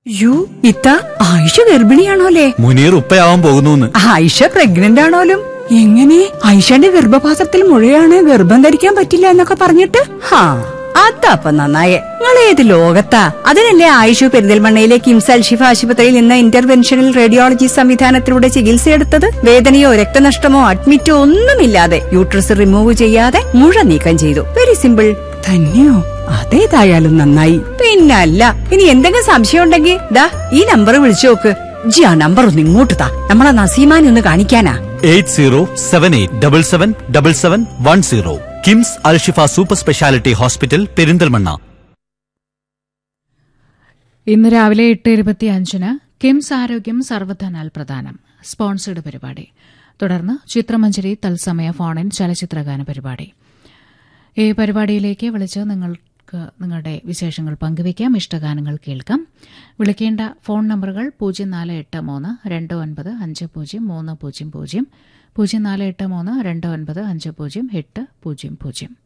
U ഇത്ത ആയിഷ ഗർഭിണിയാണോലേ? മുനീർ ഉപ്പയാവാൻ പോകുന്നു. Ayisha pregnant ആണോലും? എങ്ങനെ? ആയിഷയുടെ ഗർഭപാത്രത്തിൽ മുഴയാണ്, ഗർഭം ധരിക്കാൻ പറ്റില്ല എന്നൊക്കെ പറഞ്ഞിട്ട്? അതപ്പ നന്നായേ. നിങ്ങൾ ഏത് ലോകത്താ? അതിനല്ലേ ആയിഷു പെരിന്തൽമണ്ണയിലെ കിംസ് അൽഷിഫ ആശുപത്രിയിൽ നിന്ന് ഇന്റർവെൻഷണൽ റേഡിയോളജി സംവിധാനത്തിലൂടെ ചികിത്സയെടുത്തത്. വേദനയോ രക്തനഷ്ടമോ അഡ്മിറ്റോ ഒന്നുമില്ലാതെ യൂട്രസ് റിമൂവ് ചെയ്യാതെ മുഴ നീക്കം ചെയ്തു. Very simple. തന്നെയോ? അതേതായാലും നന്നായി. പിന്നല്ല, ഇനി എന്തെങ്കിലും സംശയം ഉണ്ടെങ്കിൽ ദാ ഈ നമ്പർ വിളിച്ചു നോക്ക്. ജി ആ നമ്പർ ഒന്ന് ഇങ്ങോട്ട് താ, നമ്മളെ നസീമാനെ ഒന്ന് കാണിക്കാനാ. 8078777710 KIMS Alshifa super speciality hospital Perinthalmanna. ഇന്ന് രാവിലെ 8:25 കിംസ് ആരോഗ്യം സർവധനാൽ പ്രധാനം സ്പോൺസേഡ് പരിപാടി. തുടർന്ന് ചിത്രമഞ്ജരി തത്സമയ ഫോണിൻ ചലച്ചിത്രഗാന പരിപാടി. ഈ പരിപാടിയിലേക്ക് വിളിച്ച് നിങ്ങൾക്ക് നിങ്ങളുടെ വിശേഷങ്ങൾ പങ്കുവയ്ക്കാം, ഇഷ്ടഗാനങ്ങൾ കേൾക്കാം. വിളിക്കേണ്ട ഫോൺ നമ്പറുകൾ 0483295030, 048329508000.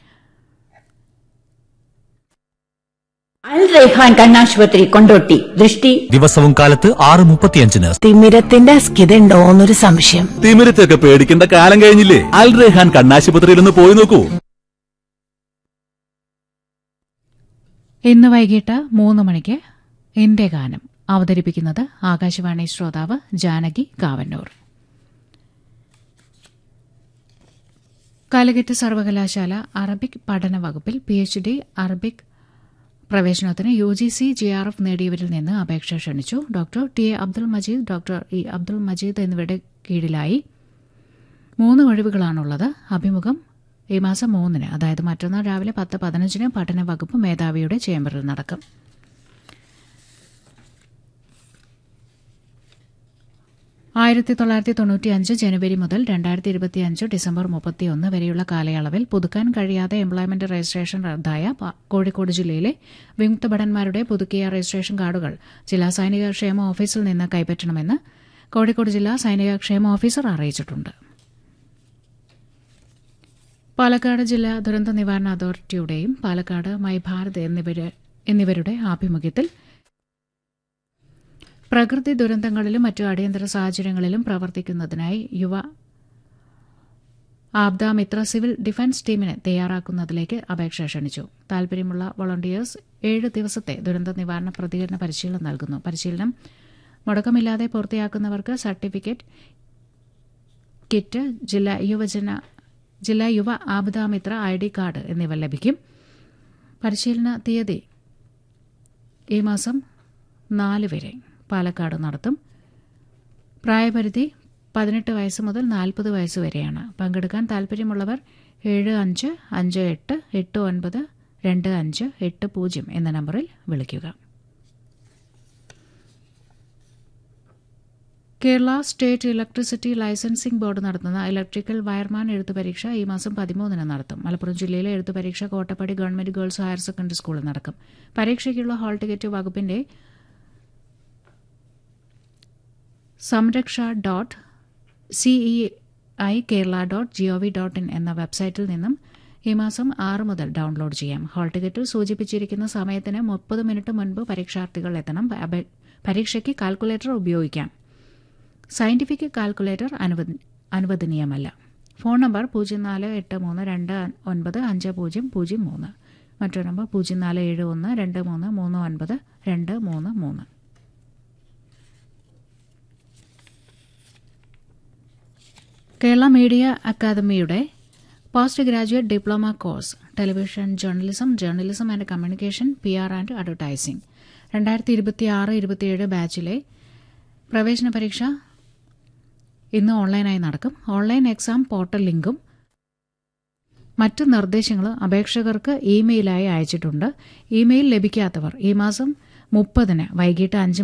അൽ റൈഹാൻ കണ്ണാശുപത്രി കൊണ്ടോട്ടി. ദൃഷ്ടി ദിവസവും കാലത്ത് 6:35. തിമിരത്തിന്റെ അസ്കിതയുണ്ടോ എന്നൊരു സംശയം. തിമിരത്തൊക്കെ പേടിക്കേണ്ട കാലം കഴിഞ്ഞില്ലേ? അൽ റൈഹാൻ കണ്ണാശുപത്രിയിൽ ഒന്ന് പോയി നോക്കൂ. ഇന്ന് വൈകിട്ട് 3 മണിക്ക് എന്റെ ഗാനം അവതരിപ്പിക്കുന്നത് ആകാശവാണി ശ്രോതാവ് ജാനകി കാവന്നൂർ. കാലിക്കറ്റ് സർവകലാശാല അറബിക് പഠന വകുപ്പിൽ PhD അറബിക് പ്രവേശനത്തിന് UGC JRF നേടിയവരിൽ നിന്ന് അപേക്ഷ ക്ഷണിച്ചു. Doctor T A Abdul Majeed, doctor E Abdul Majeed എന്നിവരുടെ കീഴിലായി 3 ഒഴിവുകളാണുള്ളത്. അഭിമുഖം ഈ മാസം 3-ന്, അതായത് മറ്റന്നാൾ രാവിലെ 10:15 പഠന വകുപ്പ് മേധാവിയുടെ ചേംബറിൽ നടക്കും. ജനുവരി മുതൽ 2025 ഡിസംബർ 31 വരെയുള്ള കാലയളവിൽ പുതുക്കാൻ കഴിയാതെ എംപ്ലോയ്മെന്റ് രജിസ്ട്രേഷൻ റദ്ദായ കോഴിക്കോട് ജില്ലയിലെ വിമുക്ത ഭടന്മാരുടെ പുതുക്കിയ രജിസ്ട്രേഷൻ കാർഡുകൾ ജില്ലാ സൈനിക ക്ഷേമ ഓഫീസിൽ നിന്ന് കൈപ്പറ്റണമെന്ന് കോഴിക്കോട് ജില്ലാ സൈനിക ക്ഷേമ ഓഫീസർ അറിയിച്ചിട്ടുണ്ട്. പാലക്കാട് ജില്ലാ ദുരന്ത നിവാരണ അതോറിറ്റിയുടെയും പാലക്കാട് മൈ ഭാരത് എന്നിവരുടെ ആഭിമുഖ്യത്തിൽ പ്രകൃതി ദുരന്തങ്ങളിലും മറ്റു അടിയന്തര സാഹചര്യങ്ങളിലും പ്രവർത്തിക്കുന്നതിനായി യുവ ആബ്ദ മിത്ര സിവിൽ ഡിഫൻസ് ടീമിനെ തയ്യാറാക്കുന്നതിലേക്ക് അപേക്ഷ ക്ഷണിച്ചു. താൽപര്യമുള്ള വോളണ്ടിയേഴ്സ് 7 ദിവസത്തെ ദുരന്ത നിവാരണ പ്രതികരണ പരിശീലനം നൽകുന്നു. പരിശീലനം മുടക്കമില്ലാതെ പൂർത്തിയാക്കുന്നവർക്ക് സർട്ടിഫിക്കറ്റ്, കിറ്റ്, ജില്ലാ യുവ ആബ്ദ മിത്ര ID കാർഡ് എന്നിവ ലഭിക്കും. പരിശീലന തീയതി ഈ മാസം 4 വരെ പാലക്കാട് നടത്തും. പ്രായപരിധി 18 വയസ്സ് മുതൽ 40 വയസ്സ് വരെയാണ്. പങ്കെടുക്കാൻ താൽപര്യമുള്ളവർ 7558892580 എന്ന നമ്പറിൽ വിളിക്കുക. Kerala state electricity licensing board നടത്തുന്ന ഇലക്ട്രിക്കൽ വയർമാൻ എഴുത്തു പരീക്ഷ ഈ മാസം 13-ന് നടത്തും. മലപ്പുറം ജില്ലയിലെ എഴുത്തു പരീക്ഷ Kottappadi government girls higher secondary സ്കൂളിൽ നടക്കും. പരീക്ഷയ്ക്കുള്ള ഹാൾ ടിക്കറ്റ് വകുപ്പിന്റെ samraksha.ceikerala.gov.in എന്ന വെബ്സൈറ്റിൽ നിന്നും ഈ മാസം 6 മുതൽ ഡൌൺലോഡ് ചെയ്യാം. ഹാൾ ടിക്കറ്റിൽ സൂചിപ്പിച്ചിരിക്കുന്ന സമയത്തിന് 30 മിനിറ്റ് മുൻപ് പരീക്ഷാർത്ഥികൾ എത്തണം. പരീക്ഷയ്ക്ക് കാൽക്കുലേറ്റർ ഉപയോഗിക്കാം. സയന്റിഫിക് കാൽക്കുലേറ്റർ അനുവദനീയമല്ല. ഫോൺ നമ്പർ 0483295003, മറ്റൊരു നമ്പർ 0471233923. കേരള മീഡിയ അക്കാദമിയുടെ post graduate diploma course television journalism and communication, PR and advertising 2026-27 ബാച്ചിലെ പ്രവേശന പരീക്ഷ ഇന്ന് ഓൺലൈനായി നടക്കും. ഓൺലൈൻ എക്സാം പോർട്ടൽ ലിങ്കും മറ്റ് നിർദ്ദേശങ്ങളും അപേക്ഷകർക്ക് ഇമെയിലായി അയച്ചിട്ടുണ്ട്. ഇമെയിൽ ലഭിക്കാത്തവർ ഈ മാസം 30-ന് വൈകിട്ട് 5